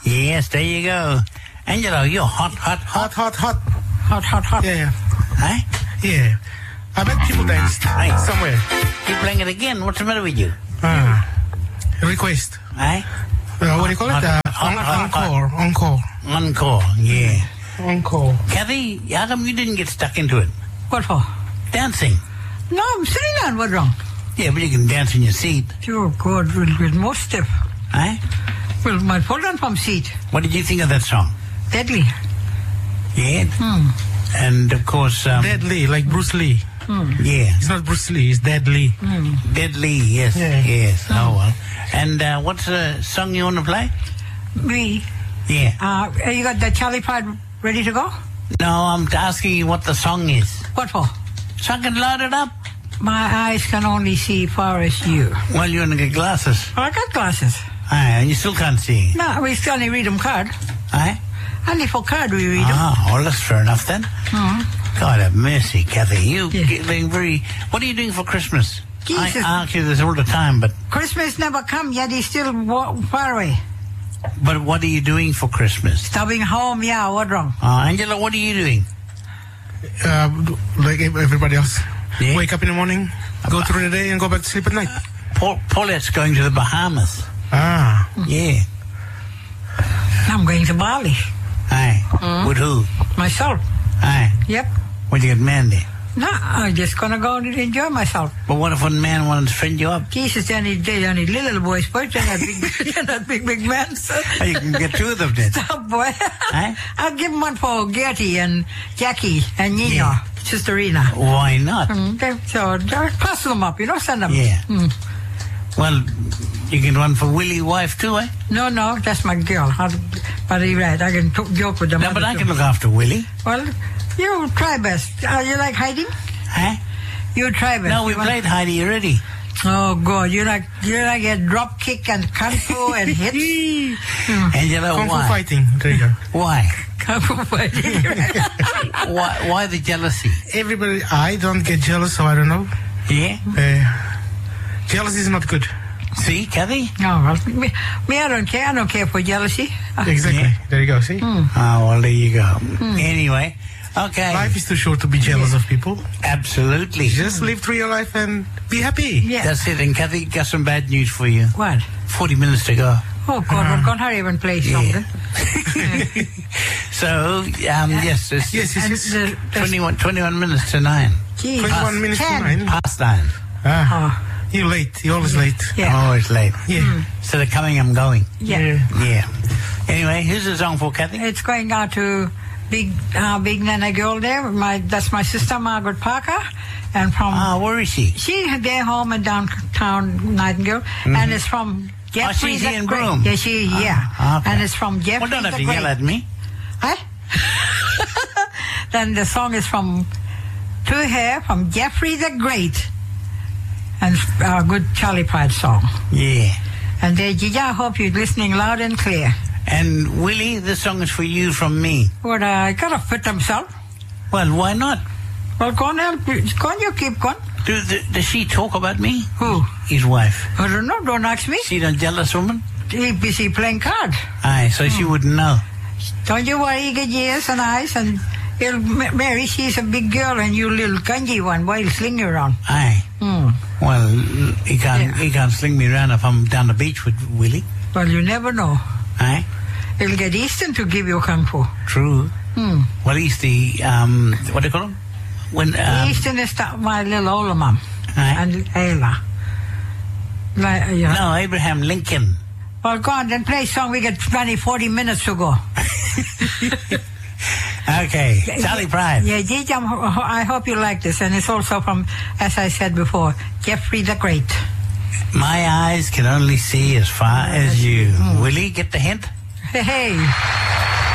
Yes, there you go. Angelo, you're hot. Yeah. Huh? Yeah. I bet people danced somewhere. You're playing it again. What's the matter with you? Request. Huh? What do you call it? Encore. Encore, yeah. Encore. Kathy, how come you didn't get stuck into it? What for? Dancing. No, I'm sitting down. What's wrong? Yeah, but you can dance in your seat. Oh, God, with more stiff. Huh? Well, my pull down from seat. What did you think of that song? Deadly. Yeah. And, of course... Deadly, like Bruce Lee. Yeah. It's not Bruce Lee, it's Dead Lee. Dead Lee, yes. Yeah. Yes. Oh, well. And what's the song you want to play? Me? Yeah. You got the Charlie Pride ready to go? No, I'm asking you what the song is. What for? So I can load it up. My eyes can only see far as you. Well, you want to get glasses. Well, I got glasses. Aye, and you still can't see. No, we still only read them card. Aye? Only for card we read them. Well, that's fair enough then. God have mercy, Kathy. You Yeah. being very... What are you doing for Christmas? Jesus. I ask you this all the time, but Christmas never come yet. He's still far away. what are you doing for Christmas? Stopping home, yeah, what wrong? Angela, what are you doing? Like everybody else. Yeah. Wake up in the morning, go through the day, and go back to sleep at night. Paulette's going to the Bahamas. Yeah. I'm going to Bali. Aye. With who? Myself. Aye. Yep. When you get married. No, I'm just gonna go and enjoy myself. But what if one man wanted to friend you up? Jesus, they only little boys, but they're not big, they're not big men. So. Oh, you can get two of them then. Stop, boy. Aye? I'll give them one for Gertie and Jackie and Nino, Yeah. Sisterina. Why not? So pass them up, send them. Yeah. Well, you can run for Willie wife too, eh? No, that's my girl. But you're right, I can joke with them. No, but I can look after Willie. Well, you try best. You like hiding? Huh? You try best. No, we played Heidi already. Oh God, you like a drop kick and kung fu and hits. Angela, Kung Fu why? fighting. There you go. Why? Kung fu fighting. Why the jealousy? Everybody, I don't get jealous, so I don't know. Yeah? Jealousy is not good. See, Kathy? No, well, me, I don't care. I don't care for jealousy. Exactly. Yeah. There you go. See? Oh, well, there you go. Anyway, okay. Life is too short to be jealous of people. Absolutely. Just live through your life and be happy. Yeah. That's it. And Kathy, got some bad news for you. What? 40 minutes to go. Oh God, we're going to hurry and play something. So, yes, it's Yes. 21 minutes to 9. 21 minutes to 10. 9. Past 9. You're late. You're always late. Yeah. I'm always late. Yeah. So they're coming, I'm going. Yeah. Yeah. Anyway, who's the song for, Kathy? It's going out to big Nana girl there. That's my sister Margaret Parker, and from Where is she? she's there home in downtown Nightingale, and it's from Jeffrey she's the here in Great. Broome. Yeah, okay. and it's from Jeffrey Well, don't have the to Great. yell at me. Huh? Then the song is from To Her from Jeffrey the Great, and a good Charlie Pride song. Yeah. And there, Gigi, I hope you're listening loud and clear. And Willie, this song is for you from me. Well, I gotta fit himself. Well, why not? Well, go on, you keep going. Does she talk about me? Who? His wife. I don't know, don't ask me. She a jealous woman? He busy playing cards. Aye, so she wouldn't know. Don't you worry, you get ears and eyes, and Mary, she's a big girl, and you little kanji one, why you sling you around? Aye. Well, he can't sling me around if I'm down the beach with Willie. Well, you never know. Aye. He'll get Easton to give you kung fu. True. Well, he's the, what do you call him? When, Easton is my little older mom. Aye. And Ayla. No, Abraham Lincoln. Well, go on, then play a song. We got 40 minutes to go. Okay, Charlie Pride. Yeah, Gigi, I hope you like this. And it's also from, as I said before, Jeffrey the Great. My eyes can only see as far as you. Willie, get the hint? Hey.